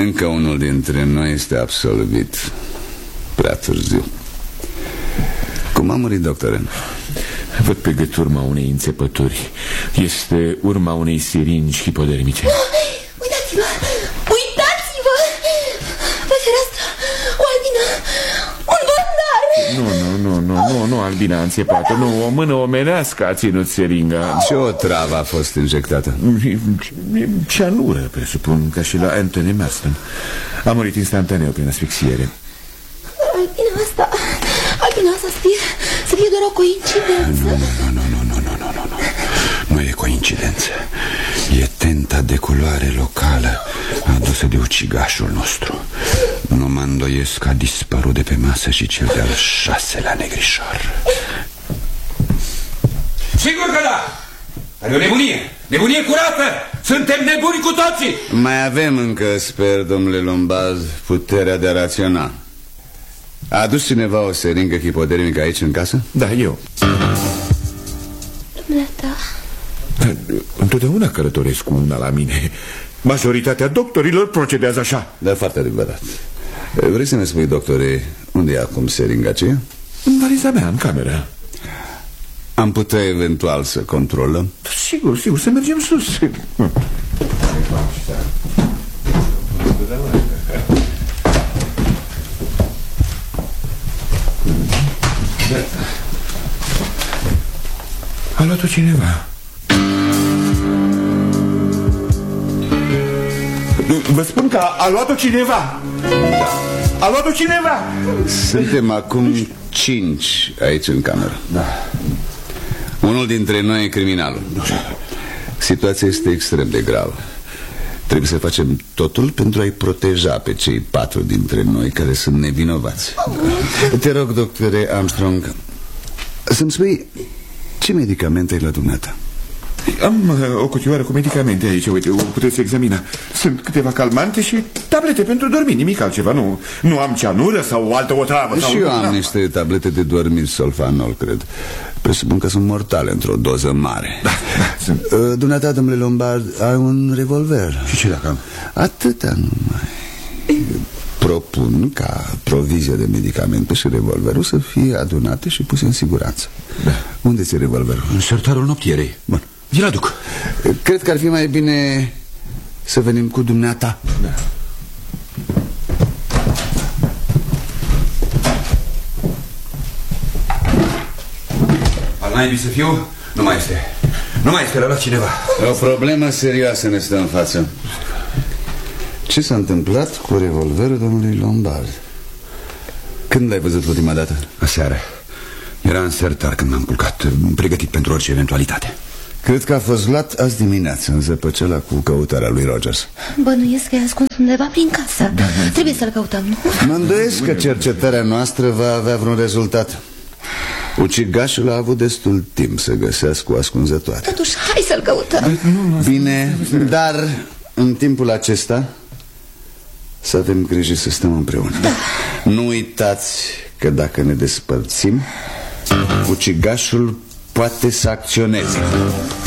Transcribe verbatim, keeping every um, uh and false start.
Încă unul dintre noi este absolvit. Prea târziu. Cum a murit, doctore? Văd pe gât urma unei înțepături. Este urma unei siringi hipodermice. Uitați-vă! Uitați-vă! Pe fereastră, o albină, un bandar! Nu, nu, nu, nu, nu, nu albina a înțepat-o. Nu, o mână omenească a ținut seringa. Ce o travă a fost injectată? Cianură, presupun, ca și la Anthony Marston. A murit instantaneu prin asfixiere. Albina asta, albina asta spie, să fie doar o coincidență. Nu, nu, nu, nu, nu, nu, nu, nu. Nu e coincidență. E tenta de culoare locală adusă de ucigașul nostru. Nu mă îndoiesc că a dispărut de pe masă și cel de-al șaselea negrișor. Sigur că da! Are o nebunie, nebunie curată! Suntem nebuni cu toții! Mai avem încă, sper, domnule Lombard, puterea de a raționa. A adus cineva o seringă hipodermică aici în casă? Da, eu. Dumneata? Întotdeauna călătoresc cu una la mine. Majoritatea doctorilor procedează așa. Da, foarte adevărat. Vrei să ne spui, doctore, unde e acum seringa aceea? În valiza mea, în cameră. Am putea eventual să controlăm? Sigur, sigur, să mergem sus. A luat-o cineva. Vă spun că a, a luat-o cineva. Da. A luat-o cineva. Suntem acum cinci aici în cameră. Da. Unul dintre noi e criminalul. Situația este extrem de gravă. Trebuie să facem totul pentru a-i proteja pe cei patru dintre noi care sunt nevinovați. Te rog, doctore Armstrong, să-mi spui ce medicamente ai la dumneata. Am uh, o cutioară cu medicamente aici, uite, o puteți examina. Sunt câteva calmante și tablete pentru dormit, nimic altceva. Nu, nu am cianură sau o altă otravă. Și eu am niște tablete de dormit solfanol, cred. Presupun că sunt mortale într-o doză mare. Da, da, sunt. uh, Dumneata, domnule Lombard, ai un revolver. Și ce dacă am? Atâta numai. Propun ca provizia de medicamente și revolverul să fie adunate și puse în siguranță. Da. Unde ți-e revolverul? În sertarul noptierei. Bun. Vi-l aduc. Cred că ar fi mai bine să venim cu dumneata. Da. Al naibii să fiu, nu mai este. Nu mai este, l-a luat cineva. O problemă serioasă ne stă în față. Ce s-a întâmplat cu revolverul domnului Lombard? Când l-ai văzut ultima dată? Aseară. Era în sertar când m-am culcat, pregătit pentru orice eventualitate. Cred că a fost luat azi dimineață în zăpăcela cu căutarea lui Rogers. Bănuiesc că e ascuns undeva prin casă. Trebuie să-l căutăm, nu? Mă îndoiesc că cercetarea noastră va avea vreun rezultat. Ucigașul a avut destul timp să găsească o ascunzătoare. Totuși, hai să-l căutăm. Bine, dar în timpul acesta să avem grijă să stăm împreună. Da. Nu uitați că dacă ne despărțim, ucigașul poate să acționeze.